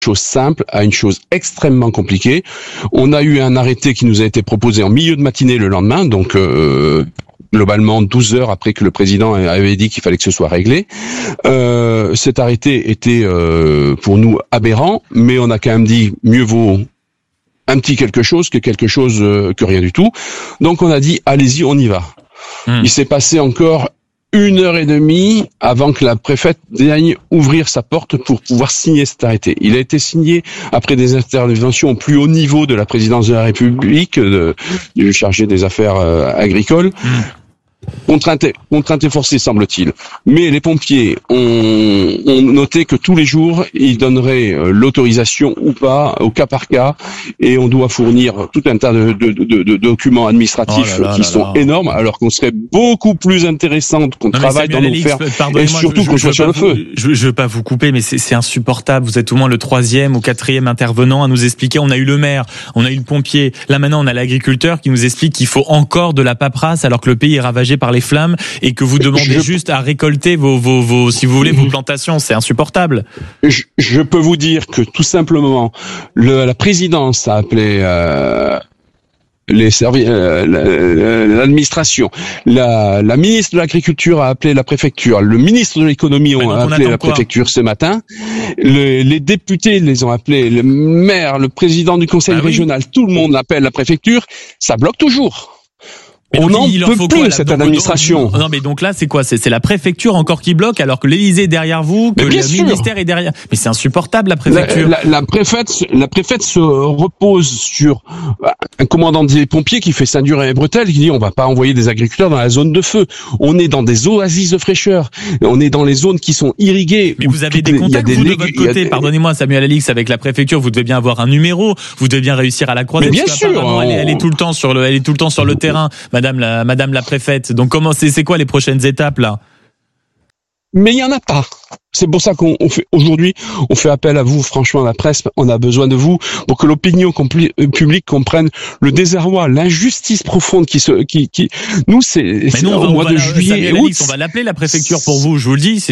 chose simple à une chose extrêmement compliquée. On a eu un arrêté qui nous a été proposé en milieu de matinée le lendemain, donc globalement 12 heures après que le président avait dit qu'il fallait que ce soit réglé. Cet arrêté était pour nous aberrant, mais on a quand même dit mieux vaut un petit quelque chose que rien du tout. Donc on a dit allez-y, on y va. Il s'est passé encore 1h30 avant que la préfète daigne ouvrir sa porte pour pouvoir signer cet arrêté. Il a été signé après des interventions au plus haut niveau de la présidence de la République, du chargé des affaires agricoles. Contrainte et forcée, semble-t-il. Mais les pompiers ont noté que tous les jours, ils donneraient l'autorisation ou pas, au cas par cas, et on doit fournir tout un tas de documents administratifs qui sont énormes, alors qu'on serait beaucoup plus intéressant qu'on travaille dans nos fermes, et surtout qu'on soit sur le feu. Je veux pas vous couper, mais c'est insupportable. Vous êtes au moins le 3e ou 4e intervenant à nous expliquer. On a eu le maire, on a eu le pompier, là maintenant on a l'agriculteur qui nous explique qu'il faut encore de la paperasse alors que le pays est ravagé par les flammes et que vous demandez juste à récolter vos si vous voulez, vos plantations. C'est insupportable. Je peux vous dire que tout simplement, la présidence a appelé les services, l'administration, la ministre de l'Agriculture a appelé la préfecture, le ministre de l'Économie a appelé la préfecture ce matin, les députés les ont appelés, le maire, le président du conseil régional, tout le monde appelle la préfecture, ça bloque toujours. On n'en peut plus cette administration. Non, mais donc là, c'est quoi ? C'est la préfecture encore qui bloque, alors que l'Élysée est derrière vous, que le ministère est derrière. Mais c'est insupportable, la préfecture. La préfète se repose sur un commandant des pompiers qui fait ceinture et bretelles, qui dit on va pas envoyer des agriculteurs dans la zone de feu. On est dans des oasis de fraîcheur. On est dans les zones qui sont irriguées. Mais vous avez des contacts, vous, de votre côté. Pardonnez-moi, Samuel Alix, avec la préfecture, vous devez bien avoir un numéro. Vous devez bien réussir à la croiser. Mais bien sûr. Elle est tout le temps sur le terrain. Madame la préfète. Donc c'est quoi les prochaines étapes là ? Mais il y en a pas. C'est pour ça qu'on fait aujourd'hui, on fait appel à vous, franchement, la presse, on a besoin de vous pour que l'opinion publique comprenne le désarroi, l'injustice profonde qui nous c'est au mois de juillet et août. On va l'appeler la préfecture pour vous, je vous le dis,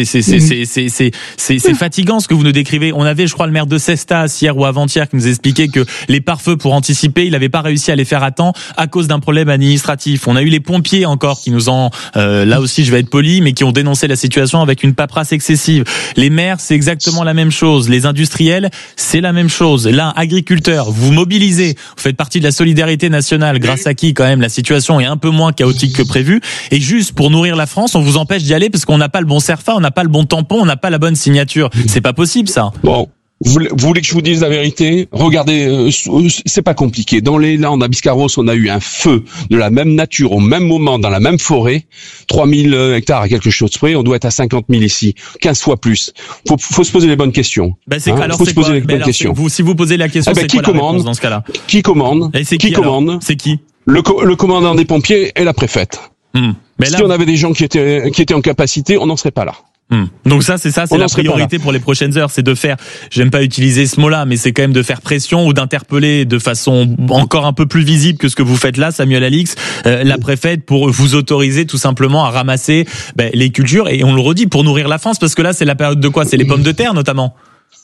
c'est fatigant ce que vous nous décrivez. On avait, je crois, le maire de Cestas hier ou avant-hier qui nous expliquait que les pare-feux pour anticiper, il n'avait pas réussi à les faire à temps à cause d'un problème administratif. On a eu les pompiers encore qui nous ont, là aussi je vais être poli, mais qui ont dénoncé la situation avec une paperasse excessive. Les maires, c'est exactement la même chose. Les industriels, c'est la même chose. Là, agriculteurs, vous mobilisez. Vous faites partie de la solidarité nationale, grâce à qui, quand même, la situation est un peu moins chaotique que prévu. Et juste pour nourrir la France, on vous empêche d'y aller parce qu'on n'a pas le bon CERFA, on n'a pas le bon tampon, on n'a pas la bonne signature. C'est pas possible, ça. Bon. Vous voulez que je vous dise la vérité ? Regardez, c'est pas compliqué. Dans les Landes, à Biscarrosse, on a eu un feu de la même nature, au même moment, dans la même forêt. 3000 hectares à quelque chose près. On doit être à 50 000 ici. 15 fois plus. Faut se poser les bonnes questions. Alors, c'est quoi ? Si vous posez la question, c'est quoi la réponse dans ce cas-là ? Qui commande ? Qui commande ? C'est qui ? Le commandant des pompiers et la préfète. Si on avait des gens qui étaient en capacité, on n'en serait pas là. Donc c'est la priorité pour les prochaines heures, c'est de faire, j'aime pas utiliser ce mot-là, mais c'est quand même de faire pression ou d'interpeller de façon encore un peu plus visible que ce que vous faites là, Samuel Alix, la préfète, pour vous autoriser tout simplement à ramasser les cultures, et on le redit, pour nourrir la France, parce que là c'est la période de quoi ? C'est les pommes de terre notamment.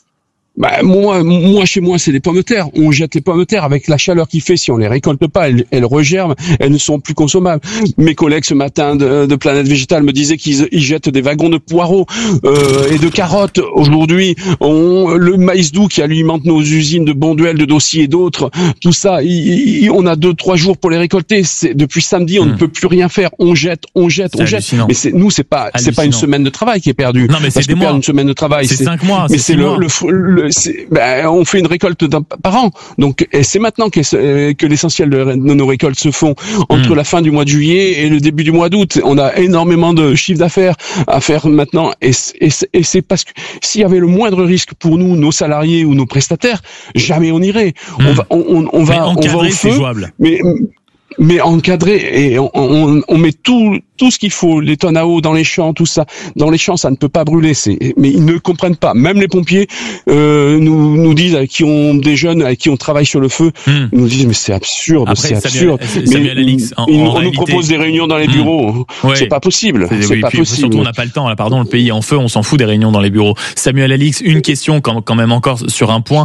Moi, chez moi, c'est les pommes de terre. On jette les pommes de terre avec la chaleur qu'il fait. Si on les récolte pas, elles regerment, elles ne sont plus consommables. Mes collègues ce matin de Planète Végétale me disaient qu'ils jettent des wagons de poireaux et de carottes. Aujourd'hui, le maïs doux qui alimente nos usines de Bonduel, de Dossy et d'autres, tout ça, on a 2-3 jours pour les récolter. Depuis samedi, on ne peut plus rien faire. On jette. Hallucinant. Mais c'est pas une semaine de travail qui est perdue. Non, mais c'est des mois. Une semaine de travail, c'est 5 mois. Mais c'est on fait une récolte par an. Donc, et c'est maintenant que l'essentiel de nos récoltes se font entre la fin du mois de juillet et le début du mois d'août. On a énormément de chiffre d'affaires à faire maintenant, et c'est parce que s'il y avait le moindre risque pour nous, nos salariés ou nos prestataires, jamais on irait. On va au feu, mais encadré, et on met tout ce qu'il faut, les tonnes à eau dans les champs, tout ça. Dans les champs, ça ne peut pas brûler. Mais ils ne comprennent pas. Même les pompiers nous disent, avec qui on travaille sur le feu, ils nous disent mais c'est absurde, Après, c'est absurde. Samuel Alix, on nous propose des réunions dans les bureaux. C'est pas possible. C'est pas possible. Surtout, on n'a pas le temps. Là, pardon, le pays est en feu, on s'en fout des réunions dans les bureaux. Samuel Alix, une question quand même encore sur un point.